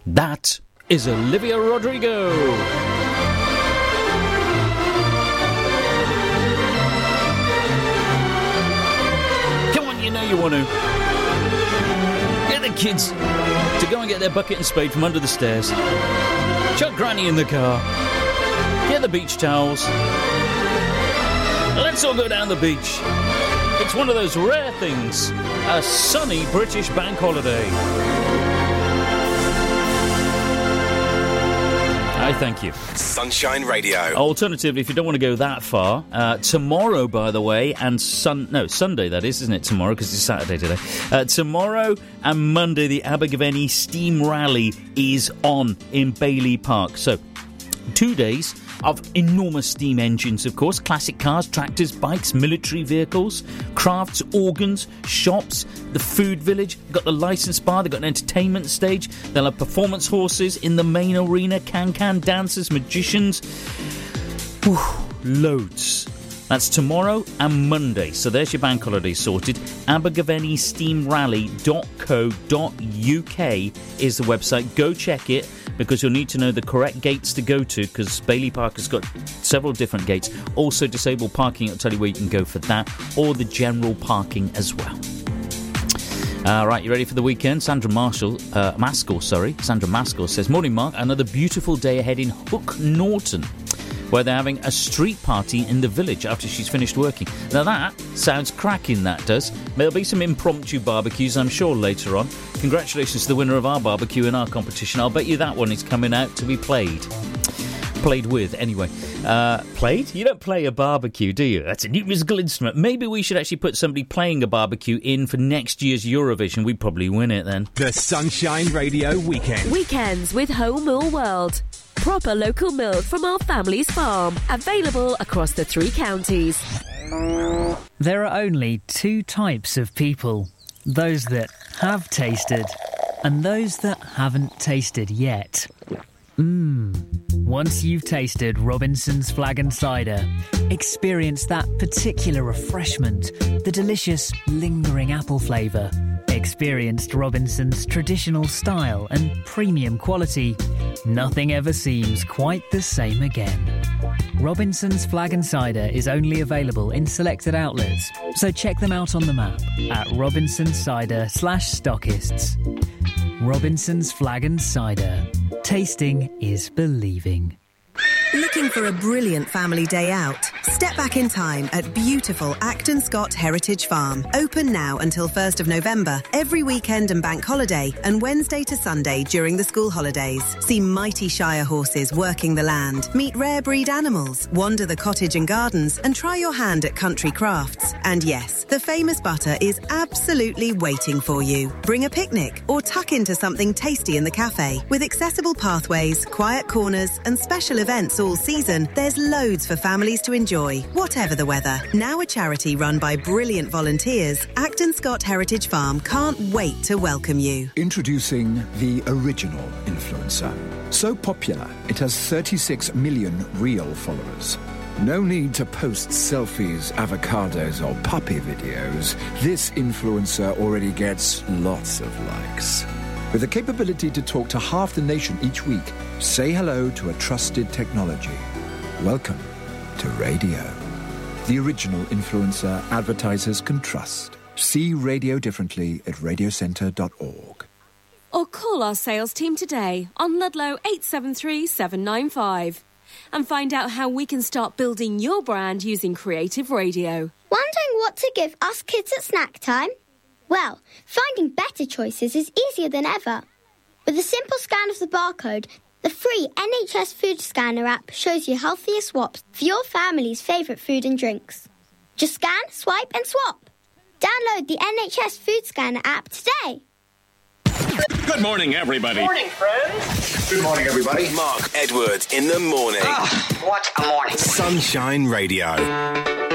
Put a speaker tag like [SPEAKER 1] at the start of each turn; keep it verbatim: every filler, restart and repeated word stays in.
[SPEAKER 1] That is Olivia Rodrigo. Come on, you know you want to. Get the kids to go and get their bucket and spade from under the stairs. Chuck Granny in the car. Get the beach towels. Let's all go down the beach. It's one of those rare things. A sunny British bank holiday. I thank you.
[SPEAKER 2] Sunshine Radio.
[SPEAKER 1] Alternatively, if you don't want to go that far, uh, tomorrow, by the way, and sun no Sunday that is, isn't it? Tomorrow, because it's Saturday today. Uh, tomorrow and Monday, the Abergavenny Steam Rally is on in Bailey Park. So, two days of enormous steam engines, of course, classic cars, tractors, bikes, military vehicles, crafts, organs, shops, the food village, they've got the licence bar, they've got an entertainment stage, they'll have performance horses in the main arena, can-can dancers, magicians, whew, loads. That's tomorrow and Monday, so there's your bank holiday sorted. Abergavenny Steam Rally dot co dot uk is the website. Go check it, because you'll need to know the correct gates to go to, because Bailey Park has got several different gates. Also, disabled parking, I'll tell you where you can go for that, or the general parking as well. All right, you ready for the weekend? Sandra Marshall, uh, Maskell, sorry. Sandra Maskell says, morning, Mark. Another beautiful day ahead in Hook Norton, where they're having a street party in the village after she's finished working. Now that sounds cracking, that does. There'll be some impromptu barbecues, I'm sure, later on. Congratulations to the winner of our barbecue in our competition. I'll bet you that one is coming out to be played. Played with, anyway. Uh, played? You don't play a barbecue, do you? That's a new musical instrument. Maybe we should actually put somebody playing a barbecue in for next year's Eurovision. We'd probably win it then.
[SPEAKER 2] The Sunshine Radio Weekend.
[SPEAKER 3] Weekends with Home Mill World. Proper local milk from our family's farm. Available across the three counties.
[SPEAKER 4] There are only two types of people. Those that have tasted and those that haven't tasted yet. Mmm. Once you've tasted Robinson's Flag and Cider, experience that particular refreshment, the delicious, lingering apple flavour. Experienced Robinson's traditional style and premium quality. Nothing ever seems quite the same again. Robinson's Flag and Cider is only available in selected outlets, so check them out on the map at Robinson's Cider slash stockists. Robinson's Flag and Cider. Tasting is believing.
[SPEAKER 5] Looking for a brilliant family day out? Step back in time at beautiful Acton Scott Heritage Farm. Open now until first of November, every weekend and bank holiday, and Wednesday to Sunday during the school holidays. See mighty Shire horses working the land, meet rare breed animals, wander the cottage and gardens, and try your hand at country crafts. And yes, the famous butter is absolutely waiting for you. Bring a picnic or tuck into something tasty in the cafe. With accessible pathways, quiet corners, and special events all season, there's loads for families to enjoy, whatever the weather. Now a charity run by brilliant volunteers, Acton Scott Heritage Farm can't wait to welcome you.
[SPEAKER 6] Introducing the original influencer. So popular, it has thirty-six million real followers. No need to post selfies, avocados, or puppy videos. This influencer already gets lots of likes. With the capability to talk to half the nation each week, say hello to a trusted technology. Welcome to radio. The original influencer advertisers can trust. See radio differently at radio centre dot org.
[SPEAKER 3] Or call our sales team today on Ludlow eight seven three seven nine five and find out how we can start building your brand using creative radio.
[SPEAKER 7] Wondering what to give us kids at snack time? Well, finding better choices is easier than ever. With a simple scan of the barcode, the free N H S Food Scanner app shows you healthier swaps for your family's favourite food and drinks. Just scan, swipe and swap. Download the N H S Food Scanner app today.
[SPEAKER 8] Good morning, everybody.
[SPEAKER 9] Morning, friends.
[SPEAKER 2] Good morning, everybody. Mark Edwards in the morning.
[SPEAKER 9] Ah, what a morning.
[SPEAKER 2] Sunshine Radio.